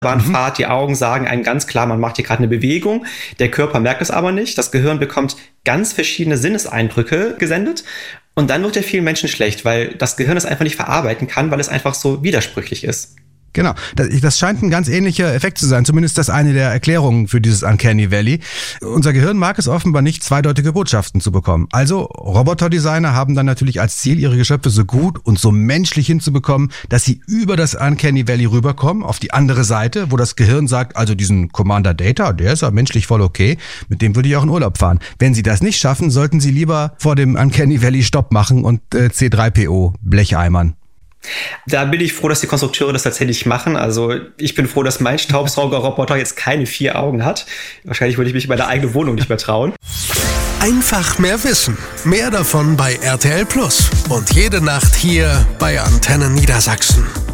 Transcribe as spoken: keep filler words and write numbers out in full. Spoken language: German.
Bahnfahrt, die Augen sagen einem ganz klar, man macht hier gerade eine Bewegung. Der Körper merkt es aber nicht. Das Gehirn bekommt ganz verschiedene Sinneseindrücke gesendet. Und dann wird ja vielen Menschen schlecht, weil das Gehirn es einfach nicht verarbeiten kann, weil es einfach so widersprüchlich ist. Genau, das, das scheint ein ganz ähnlicher Effekt zu sein, zumindest das eine der Erklärungen für dieses Uncanny Valley. Unser Gehirn mag es offenbar nicht, zweideutige Botschaften zu bekommen. Also Roboterdesigner haben dann natürlich als Ziel, ihre Geschöpfe so gut und so menschlich hinzubekommen, dass sie über das Uncanny Valley rüberkommen, auf die andere Seite, wo das Gehirn sagt, also diesen Commander Data, der ist ja menschlich voll okay, mit dem würde ich auch in Urlaub fahren. Wenn sie das nicht schaffen, sollten sie lieber vor dem Uncanny Valley Stopp machen und äh, C drei P O Blecheimern. Da bin ich froh, dass die Konstrukteure das tatsächlich machen. Also ich bin froh, dass mein Staubsaugerroboter jetzt keine vier Augen hat. Wahrscheinlich würde ich mich in meine eigene Wohnung nicht mehr trauen. Einfach mehr wissen. Mehr davon bei R T L Plus. Und jede Nacht hier bei Antenne Niedersachsen.